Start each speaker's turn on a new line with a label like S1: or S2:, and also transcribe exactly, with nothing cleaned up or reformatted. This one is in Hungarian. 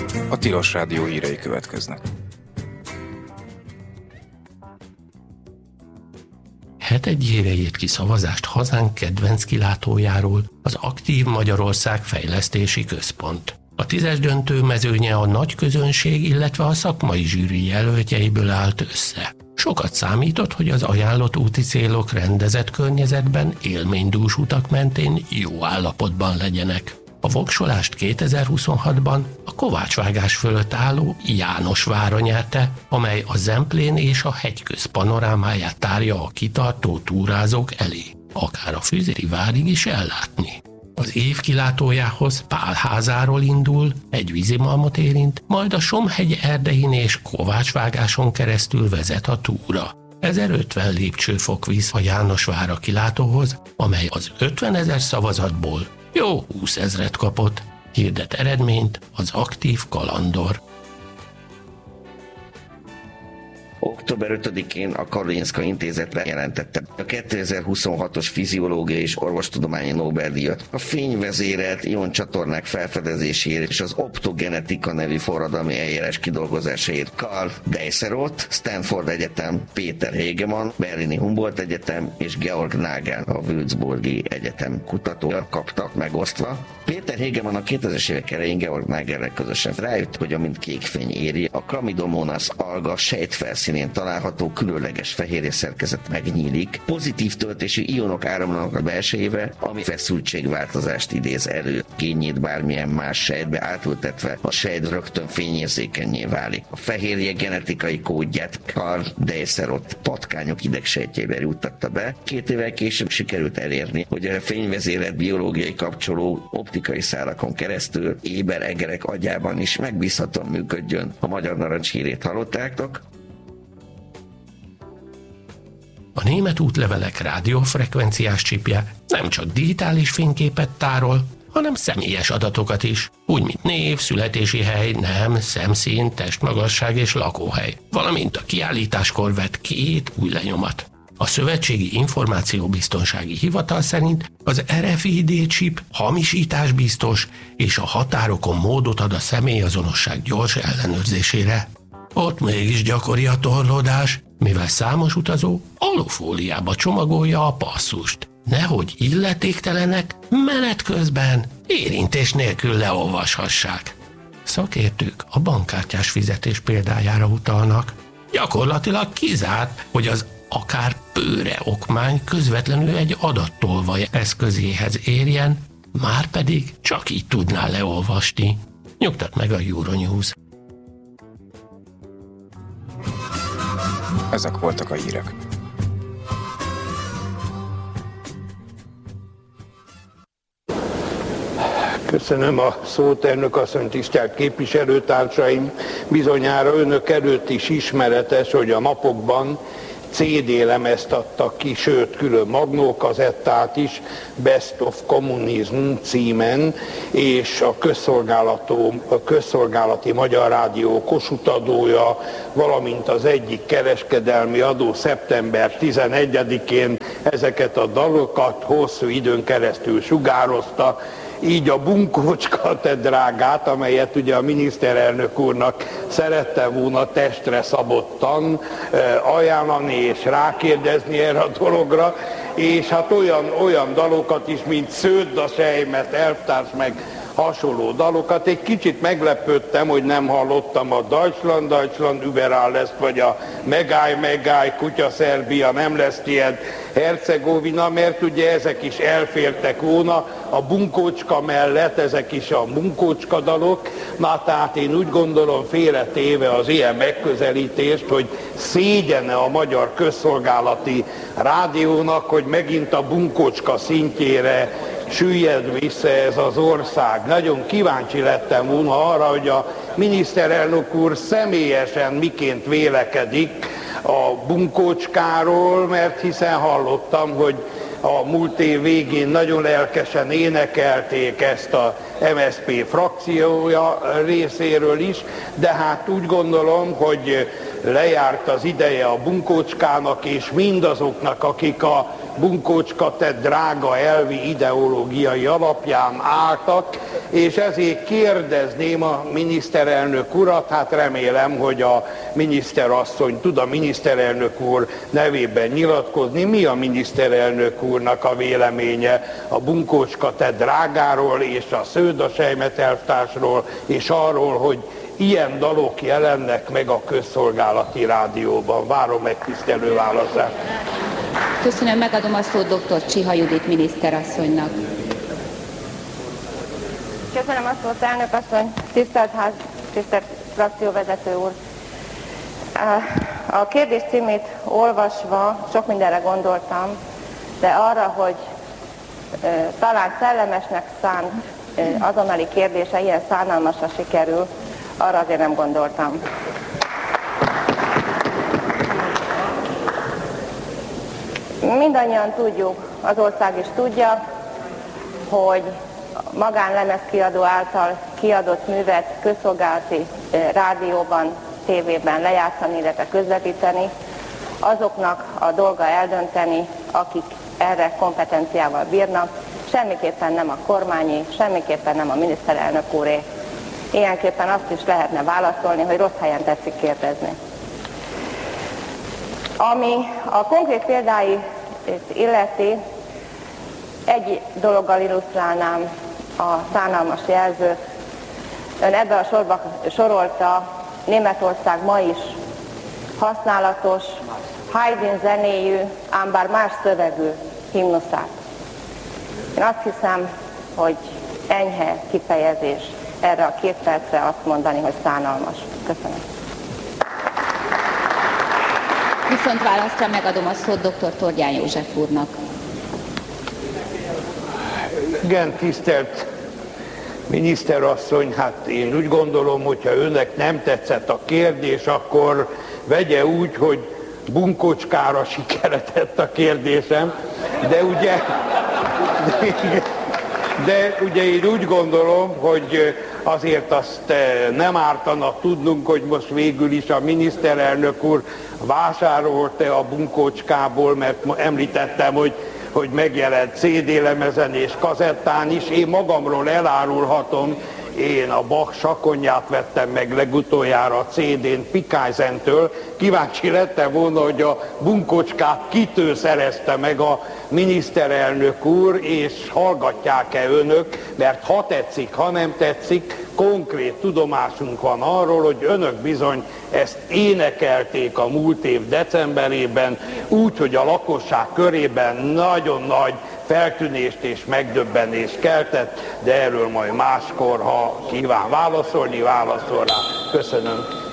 S1: A Tilos Rádió hírei következnek.
S2: Hetedjére írt ki szavazást hazánk kedvenc kilátójáról az Aktív Magyarország Fejlesztési Központ. A tízes döntő mezőnye a nagy közönség, illetve a szakmai zsűri jelöltjeiből állt össze. Sokat számított, hogy az ajánlott úti célok rendezett környezetben, élménydús utak mentén jó állapotban legyenek. A voksolást kétezer-huszonhatban a kovácsvágás fölött álló Jánosvára nyerte, amely a Zemplén és a hegyköz panorámáját tárja a kitartó túrázók elé, akár a Füzéri várig is ellátni. Az év kilátójához Pálházáról indul, egy vízimalmot érint, majd a Somhegy erdein és Kovácsvágáson keresztül vezet a túra. ezerötven lépcsőfok visz a Jánosvára kilátóhoz, amely az ötvenezer szavazatból jó húszezret kapott, hirdet eredményt az Aktív Kalandor.
S3: október ötödikén a Karolinszka Intézetre jelentette a kétezer-huszonhatos fiziológiai és orvostudományi Nobel-díjat a fényvezérelt ioncsatornák felfedezéséért és az optogenetika nevű forradalmi eljárás kidolgozásáért Karl Deisserot, Stanford Egyetem, Péter Hegemann, Berlini Humboldt Egyetem és Georg Nagel, a Würzburgi Egyetem kutatója kaptak megosztva. Péter Hegemann a kétezres évek elején Georg Nagellel közösen rájött, hogy amint kékfény éri, a Chlamydomonas alga sejtfelszínén található különleges fehérje szerkezet megnyílik, pozitív töltésű ionok áramlanak a belsejébe, ami feszültségváltozást idéz elő. Génjét bármilyen más sejtbe átültetve a sejt rögtön fényérzékennyé válik. A fehérje genetikai kódját Karl Deisserot patkányok idegsejtjeibe juttatta be. Két évvel később sikerült elérni, hogy a fényvezérelt biológiai kapcsoló optikai szálakon keresztül éber egerek agyában is megbízhatóan működjön. A magyar narancs hírét hallottátok?
S2: A német útlevelek rádiófrekvenciás csipje nem csak digitális fényképet tárol, hanem személyes adatokat is, úgy mint név, születési hely, nem, szemszín, testmagasság és lakóhely, valamint a kiállításkor vett két új lenyomat. A Szövetségi Információbiztonsági Hivatal szerint az er ef i dé chip hamisításbiztos, és a határokon módot ad a személyazonosság gyors ellenőrzésére. Ott mégis gyakori a torlódás, mivel számos utazó alufóliába csomagolja a passzust. Nehogy illetéktelenek menet közben érintés nélkül leolvashassák. Szakértők a bankkártyás fizetés példájára utalnak. Gyakorlatilag kizárt, hogy az akár pőre okmány közvetlenül egy adattolvaj eszközéhez érjen, már pedig csak így tudná leolvasni. Nyugtat meg a Euronews.
S1: Ezek voltak a hírek.
S4: Köszönöm a szót, elnök asszony, tisztelt képviselőtársaim. Bizonyára önök előtt is ismeretes, hogy a napokban cé dé lemezt adtak ki, sőt külön magnókazettát is, Best of Communism címen, és a, a közszolgálati Magyar Rádió Kossuth-adója, valamint az egyik kereskedelmi adó szeptember tizenegyedikén ezeket a dalokat hosszú időn keresztül sugározta, így a bunkócs katedrágát, amelyet ugye a miniszterelnök úrnak szerettem volna testre szabottan ajánlani és rákérdezni erre a dologra, és hát olyan, olyan dalokat is, mint Sződd a sejmet, elvtárs, meg hasonló dalokat. Egy kicsit meglepődtem, hogy nem hallottam a Deutschland, Deutschland über alles, vagy a Megállj, megállj, kutya Szerbia, nem lesz ilyen Hercegovina, mert ugye ezek is elfértek volna a bunkócska mellett, ezek is a bunkócska dalok. Na tehát én úgy gondolom, félretéve az ilyen megközelítést, hogy szégyene a magyar közszolgálati rádiónak, hogy megint a bunkócska szintjére süllyed vissza ez az ország. Nagyon kíváncsi lettem volna arra, hogy a miniszterelnök úr személyesen miként vélekedik a bunkócskáról, mert hiszen hallottam, hogy a múlt év végén nagyon lelkesen énekelték ezt a em es zé pé frakciója részéről is, de hát úgy gondolom, hogy lejárt az ideje a bunkócskának, és mindazoknak, akik a bunkócska tett drága elvi ideológiai alapján álltak, és ezért kérdezném a miniszterelnök urat, hát remélem, hogy a miniszterasszony tud a miniszterelnök úr nevében nyilatkozni, mi a miniszterelnök úrnak a véleménye a bunkócska tett drágáról és a Sződa-Sejmet elvtársról, és arról, hogy ilyen dalok jelennek meg a közszolgálati rádióban. Várom megtisztelő válaszát.
S5: Köszönöm, megadom a szót dr. Csiha Judit miniszterasszonynak.
S6: Köszönöm a szót, elnök asszony, tisztelt ház, tisztelt frakcióvezető úr. A kérdés címét olvasva sok mindenre gondoltam, de arra, hogy talán szellemesnek szánt azonnali kérdése ilyen szánalmasra sikerül, arra azért nem gondoltam. Mindannyian tudjuk, az ország is tudja, hogy magánlemezkiadó által kiadott művet közszolgálati rádióban, tévében lejátszani, illetve közvetíteni, azoknak a dolga eldönteni, akik erre kompetenciával bírnak, semmiképpen nem a kormányi, semmiképpen nem a miniszterelnök úré. Ilyenképpen azt is lehetne válaszolni, hogy rossz helyen tetszik kérdezni. Ami a konkrét példái illeti, egy dologgal illusztrálnám a szánalmas jelzőt. Ön ebbe a sorba sorolta Németország ma is használatos, Haydn zenéjű, ám bár más szövegű himnuszát. Én azt hiszem, hogy enyhe kifejezés erre a két percre azt mondani, hogy szánalmas. Köszönöm.
S5: Viszont válaszra megadom a szót dr. Tordján József úrnak.
S4: Igen, tisztelt miniszterasszony, hát én úgy gondolom, hogyha önnek nem tetszett a kérdés, akkor vegye úgy, hogy bunkocskára sikeretett a kérdésem, de ugye, de, de ugye én úgy gondolom, hogy azért azt nem ártana tudnunk, hogy most végül is a miniszterelnök úr vásárolt-e a bunkocskából, mert említettem, hogy hogy megjelent cé dé lemezen és kazettán is. Én magamról elárulhatom, én a Bach sakonyját vettem meg legutoljára a cé dén Pikájzentől. Kíváncsi lettem volna, hogy a bunkocskát kitől szerezte meg a miniszterelnök úr, és hallgatják-e önök, mert ha tetszik, ha nem tetszik, konkrét tudomásunk van arról, hogy önök bizony ezt énekelték a múlt év decemberében, úgy, hogy a lakosság körében nagyon nagy feltűnést és megdöbbenést keltett, de erről majd máskor, ha kíván válaszolni, válaszol rá. Köszönöm.